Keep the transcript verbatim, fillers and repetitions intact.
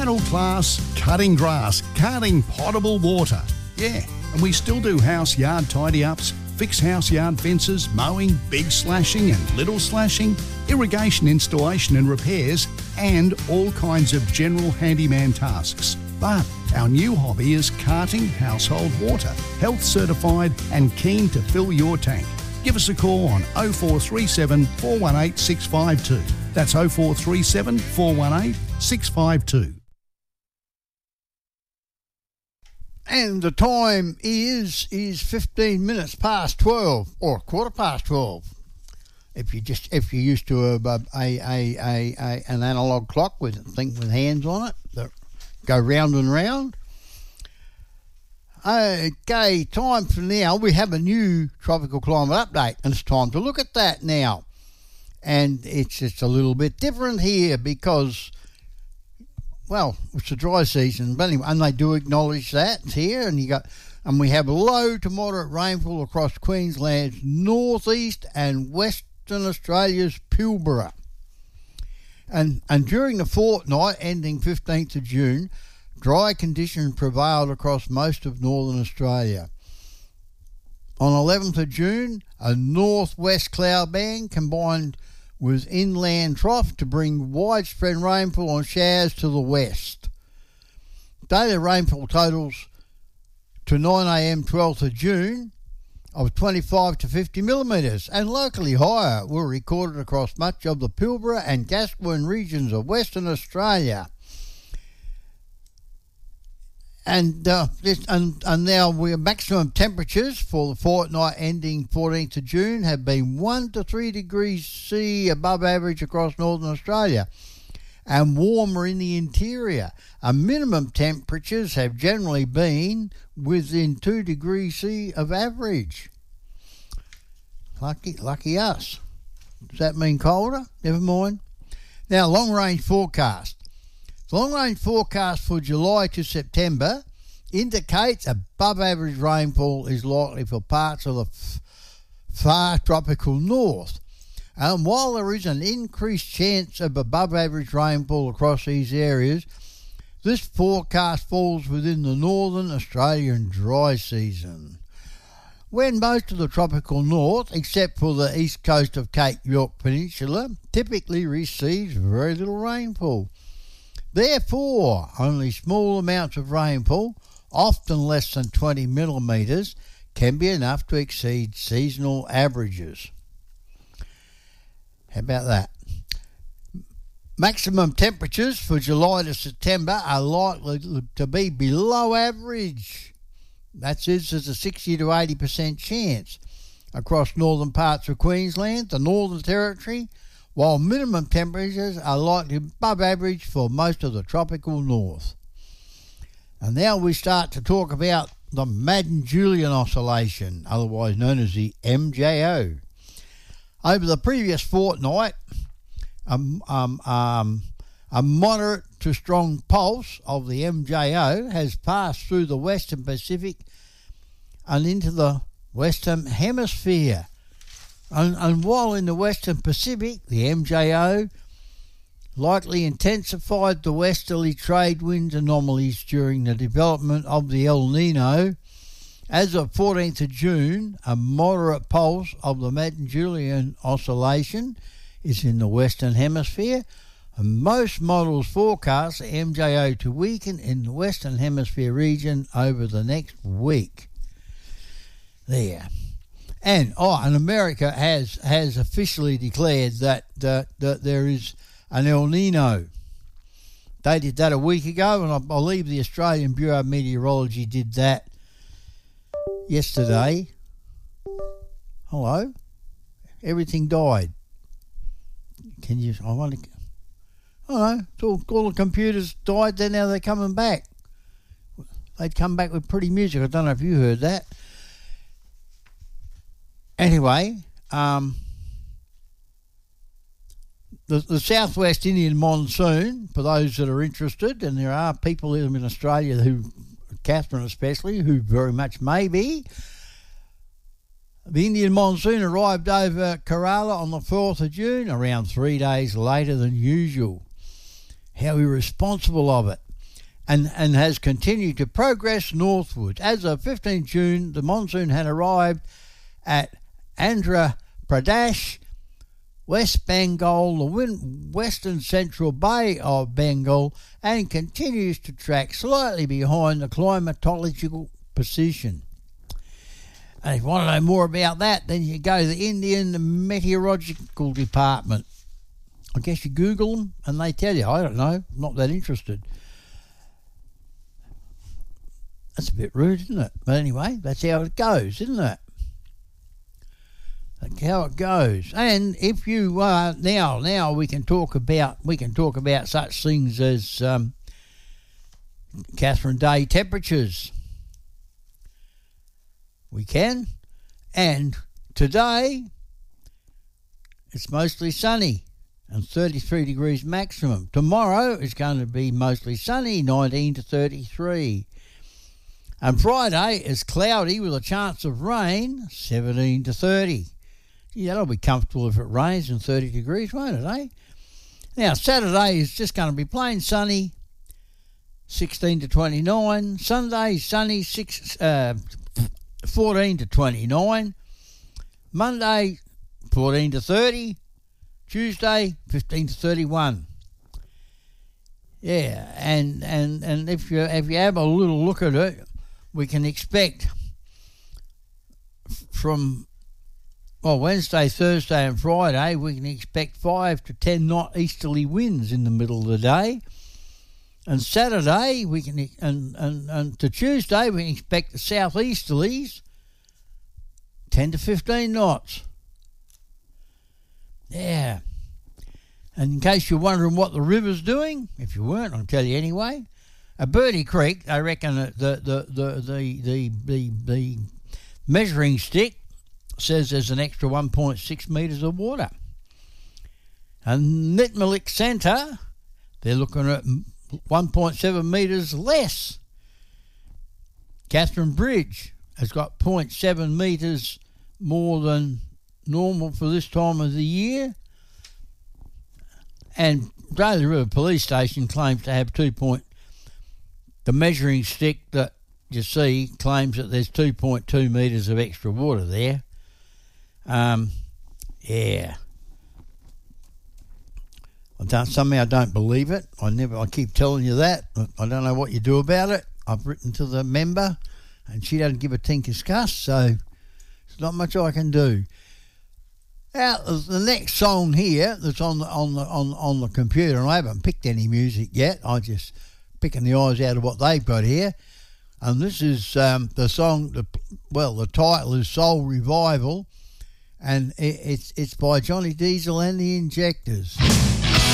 Paddle class, cutting grass, carting potable water. Yeah, and we still do house yard tidy-ups, fix house yard fences, mowing, big slashing and little slashing, irrigation installation and repairs, and all kinds of general handyman tasks. But our new hobby is carting household water, health certified and keen to fill your tank. Give us a call on oh four three seven, four one eight, six five two. That's oh four three seven, four one eight, six five two. And the time is is fifteen minutes past twelve, or quarter past twelve. If you just if you're used to a a, a, a, a an analog clock with think with hands on it that go round and round. Okay, time for now. We have a new tropical climate update, and it's time to look at that now. And it's it's a little bit different here because, well, it's a dry season, but anyway, and they do acknowledge that here. And you got, and we have low to moderate rainfall across Queensland's northeast and Western Australia's Pilbara. And and during the fortnight ending fifteenth of June, dry conditions prevailed across most of northern Australia. On eleventh of June, a northwest cloud band combined with inland trough to bring widespread rainfall and showers to the west. Daily rainfall totals to nine a m twelfth of June of twenty-five to fifty millimetres, and locally higher were recorded across much of the Pilbara and Gascoyne regions of Western Australia. And uh, this, and, and now we maximum temperatures for the fortnight ending fourteenth of June have been one to three degrees C above average across northern Australia, and warmer in the interior. And minimum temperatures have generally been within two degrees C of average. Lucky, lucky us. Does that mean colder? Never mind. Now, long range forecast. The long-range forecast for July to September indicates above average rainfall is likely for parts of the f- far tropical north. And while there is an increased chance of above average rainfall across these areas, this forecast falls within the northern Australian dry season, when most of the tropical north, except for the east coast of Cape York Peninsula, typically receives very little rainfall. Therefore, only small amounts of rainfall, often less than twenty millimetres, can be enough to exceed seasonal averages. How about that? Maximum temperatures for July to September are likely to be below average. That is, there's a sixty to eighty percent chance across northern parts of Queensland, the Northern Territory, while minimum temperatures are likely above average for most of the tropical north. And now we start to talk about the Madden-Julian Oscillation, otherwise known as the M J O. Over the previous fortnight, um, um, um, a moderate to strong pulse of the M J O has passed through the Western Pacific and into the Western Hemisphere. And, and while in the Western Pacific, the M J O likely intensified the westerly trade winds anomalies during the development of the El Nino. As of fourteenth of June, a moderate pulse of the Madden-Julian Oscillation is in the Western Hemisphere, and most models forecast the M J O to weaken in the Western Hemisphere region over the next week. There. And oh, and America has has officially declared that uh, that there is an El Nino. They did that a week ago, and I believe the Australian Bureau of Meteorology did that yesterday. Hello, everything died. Can you? I want to. I don't know. It's all, all the computers died. Then now they're coming back. They'd come back with pretty music. I don't know if you heard that. Anyway, um, the, the southwest Indian monsoon, for those that are interested, and there are people in Australia who, Catherine especially, who very much may be, the Indian monsoon arrived over Kerala on the fourth of June, around three days later than usual. How irresponsible of it. and, and has continued to progress northward. As of fifteenth of June, the monsoon had arrived at Andhra Pradesh, West Bengal, the win- western central Bay of Bengal, and continues to track slightly behind the climatological position. And if you want to know more about that, then you go to the Indian Meteorological Department. I guess you Google them and they tell you. I don't know. I'm not that interested. That's a bit rude, isn't it? But anyway, that's how it goes, isn't it? That's how it goes. And if you uh, now, now we can talk about we can talk about such things as um, Catherine Day temperatures. We can. And today, it's mostly sunny and thirty-three degrees maximum. Tomorrow is going to be mostly sunny, nineteen to thirty-three. And Friday is cloudy with a chance of rain, seventeen to thirty. Yeah, that'll be comfortable if it rains and thirty degrees, won't it, eh? Now, Saturday is just going to be plain sunny, sixteen to twenty-nine. Sunday, sunny, six, uh, fourteen to twenty-nine. Monday, fourteen to thirty. Tuesday, fifteen to thirty-one. Yeah, and and, and if you if you have a little look at it, we can expect from well Wednesday, Thursday, and Friday we can expect five to ten knot easterly winds in the middle of the day. And Saturday we can and and, and to Tuesday we can expect the southeasterlies ten to fifteen knots. Yeah. And in case you're wondering what the river's doing, if you weren't, I'll tell you anyway. At Birdie Creek, I reckon that the the the the the, the, the measuring stick says there's an extra one point six metres of water. And Nitmalik Centre, they're looking at one point seven metres less. Catherine Bridge has got zero point seven metres more than normal for this time of the year. And Daly River Police Station claims to have two point. The measuring stick that you see claims that there's two point two metres of extra water there. Um, yeah. I don't, somehow I don't believe it. I never. I keep telling you that. I don't know what you do about it. I've written to the member, and she doesn't give a tinker's cuss, so there's not much I can do. Now, the next song here that's on the on the on on the computer, and I haven't picked any music yet. I just picking the eyes out of what they've got here, and this is um, the song. The well, the title is Soul Revival, and it, it's it's by Johnny Diesel and the Injectors.